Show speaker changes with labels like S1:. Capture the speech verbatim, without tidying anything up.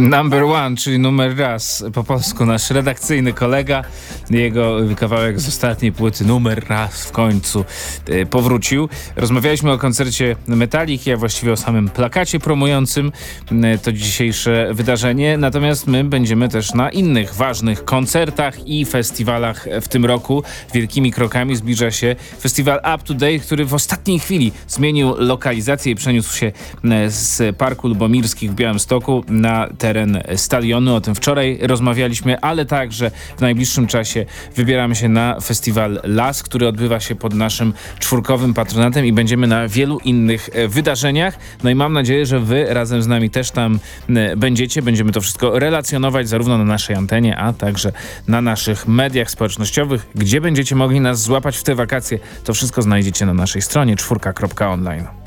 S1: Number One, czyli numer raz po polsku, nasz redakcyjny kolega. Jego kawałek z ostatniej płyty numer raz w końcu e, powrócił. Rozmawialiśmy o koncercie Metallica, a właściwie o samym plakacie promującym e, to dzisiejsze wydarzenie. Natomiast my będziemy też na innych ważnych koncertach i festiwalach w tym roku. Wielkimi krokami zbliża się festiwal Up to Date, który w ostatniej chwili zmienił lokalizację i przeniósł się e, z Parku Lubomirskich w Białymstoku na teren stadionu. O tym wczoraj rozmawialiśmy, ale także w najbliższym czasie wybieramy się na festiwal Las, który odbywa się pod naszym czwórkowym patronatem i będziemy na wielu innych wydarzeniach. No i mam nadzieję, że wy razem z nami też tam będziecie. Będziemy to wszystko relacjonować zarówno na naszej antenie, a także na naszych mediach społecznościowych. Gdzie będziecie mogli nas złapać w te wakacje, to wszystko znajdziecie na naszej stronie czwórka kropka online.